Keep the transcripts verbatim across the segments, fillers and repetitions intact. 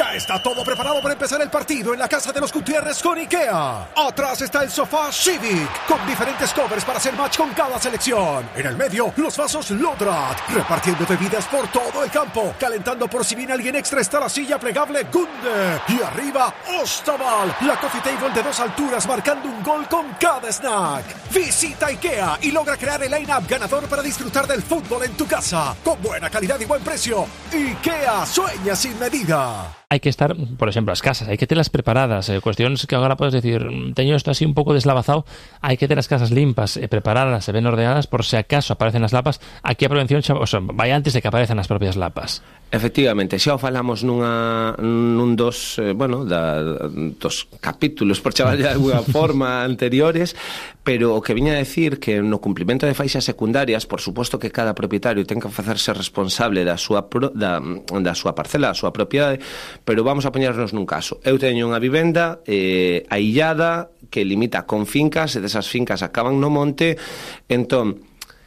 Ya está todo preparado para empezar el partido en la casa de los Gutiérrez con IKEA. Atrás está el sofá Civic, con diferentes covers para hacer match con cada selección. En el medio, los vasos Lodrat, repartiendo bebidas por todo el campo. Calentando por si viene alguien extra está la silla plegable Gunde. Y arriba, Ostaval, la coffee table de dos alturas marcando un gol con cada snack. Visita IKEA y logra crear el line-up ganador para disfrutar del fútbol en tu casa. Con buena calidad y buen precio. IKEA, sueña sin medida. Hai que estar, por exemplo, as casas, hai que telas preparadas, eh, cuestións que agora podes decir, teño isto así un pouco deslavazado, hai que ter as casas limpas, eh, preparadas e ben ordenadas por se acaso aparecen as lapas. Aquí a prevención xa, o sea, vai antes de que aparezan as propias lapas. Efectivamente, xa o falamos nunha, nun dos, eh, bueno, da, dos capítulos, por chamar de alguna forma, anteriores, pero o que viña a decir que no cumplimento de faixas secundarias, por suposto que cada propietario ten que facerse responsable da súa, pro, da, da súa parcela, da súa propiedade, pero vamos a poñernos nun caso. Eu teño unha vivenda eh, aillada que limita con fincas, e desas fincas acaban no monte, entón,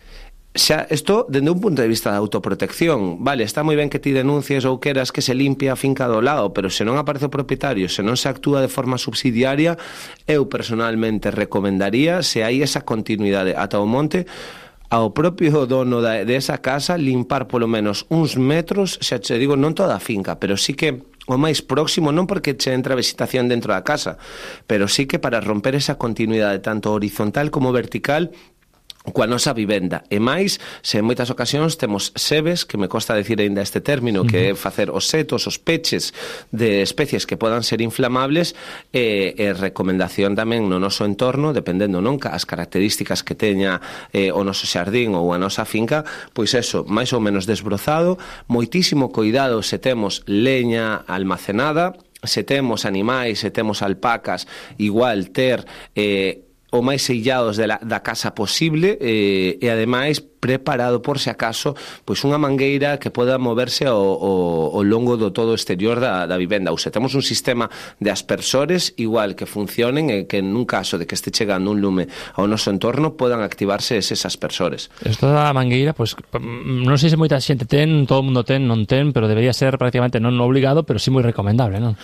xa, isto, dende un punto de vista de autoprotección, vale, está moi ben que ti denuncies ou queras que se limpie a finca do lado, pero se non aparece o propietario, se non se actúa de forma subsidiaria, eu personalmente recomendaría, se hai esa continuidade ata o monte, ao propio dono de, de esa casa limpar polo menos uns metros, xa te digo, non toda a finca, pero sí que o máis próximo, non porque che entra vegetación dentro da casa, pero sí que para romper esa continuidade tanto horizontal como vertical coa nosa vivenda. E máis, se en moitas ocasións temos sebes, que me costa decir aínda este término, que é facer os setos, os peches de especies que podan ser inflamables, e, e recomendación tamén no noso entorno, dependendo non as características que teña eh, o noso xardín ou a nosa finca, pois eso, máis ou menos desbrozado, moitísimo coidado se temos leña almacenada, se temos animais, se temos alpacas, igual ter eh, o máis sellados de la, da casa posible eh, e ademais preparado por se acaso pois unha mangueira que poda moverse ao, ao, ao longo do todo exterior da, da vivenda, ou se temos un sistema de aspersores igual que funcionen e que nun caso de que este chegando un lume ao noso entorno podan activarse eses aspersores. Isto da mangueira, pois non sei se moita xente ten, todo o mundo ten, non ten, pero debería ser prácticamente non obligado, pero sí moi recomendable, non?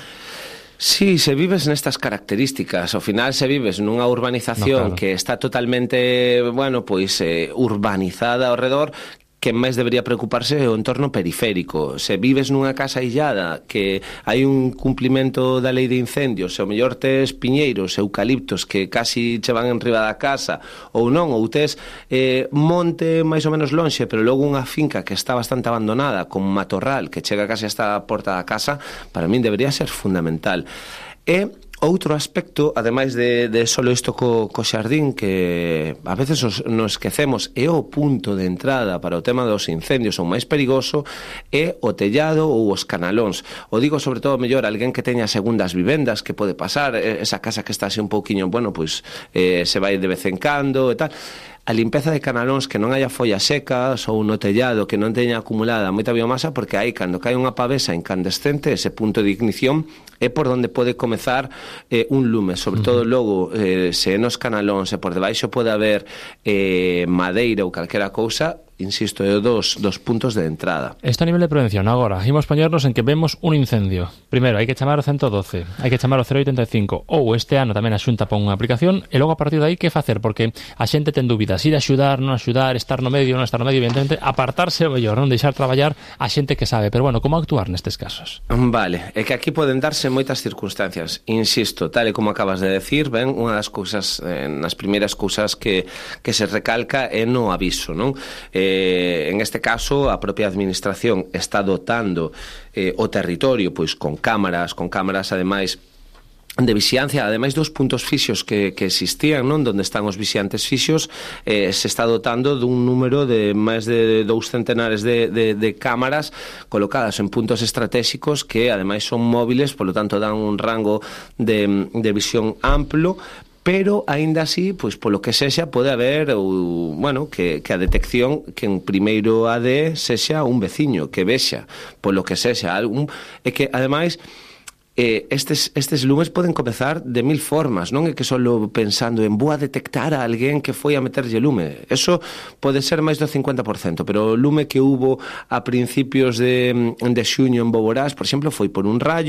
Sí, se vives nestas características, ao final se vives nunha urbanización no, claro, que está totalmente, bueno, pois eh, urbanizada ao redor, que máis debería preocuparse é o entorno periférico. Se vives nunha casa illada que hai un cumplimento da lei de incendios, se o mellor tes piñeiros, eucaliptos que casi che van enriba da casa, ou non, ou tes eh, monte máis ou menos lonxe, pero logo unha finca que está bastante abandonada, con un matorral que chega casi hasta a porta da casa, para min debería ser fundamental. E outro aspecto, ademais de, de solo isto co, co xardín, que a veces os, nos esquecemos, é o punto de entrada para o tema dos incendios, o máis perigoso, é o tellado ou os canalóns. O digo sobre todo mellor alguén que teña segundas vivendas, que pode pasar, esa casa que está así un pouquiño, bueno, pois eh, se vai de vez en cando e tal. A limpeza de canalóns, que non haya follas secas ou no tellado que non teña acumulada moita biomasa, porque aí cando cae unha pavesa incandescente, ese punto de ignición é por onde pode comezar eh, un lume, sobre todo logo eh, se nos canalóns e por debaixo pode haber eh, madeira ou calquera cousa, insisto, é dos, dos puntos de entrada. Isto a nivel de prevención, agora, imos poñernos en que vemos un incendio. Primeiro, hai que chamar o ciento doce, hai que chamar o cero oitenta e cinco, ou este ano tamén a Xunta pon unha aplicación, e logo a partir de aí que facer, porque a xente ten dúbidas, ir a axudar, non axudar, estar no medio, non estar no medio, evidentemente, apartarse o mellor, non deixar traballar a xente que sabe, pero bueno, como actuar nestes casos? Vale, é que aquí poden darse moitas circunstancias, insisto, tal e como acabas de decir, ben, unha das cousas, eh, nas primeiras cousas que, que se recalca é no aviso, non? Eh, Eh, en este caso a propia administración está dotando eh, o territorio pois con cámaras, con cámaras ademais de vixiancia, ademais dos puntos fixos que, que existían, non, donde están os vixiantes fixos, eh, se está dotando dun número de máis de dous centenares de, de, de cámaras colocadas en puntos estratégicos que ademais son móviles, polo tanto dan un rango de, de visión amplo, pero aínda así, pois polo que sexa, pode haber ou, bueno, que, que a detección que en primeiro A D sexa un veciño que vexa, polo que sexa algún, e que ademais eh, estes, estes lumes poden comezar de mil formas, non é que só pensando en vou a detectar a alguén que foi a meterlle lume, eso pode ser máis do cincuenta por cento, pero o lume que hubo a principios de, de xuño en Boborás, por exemplo, foi por un rayo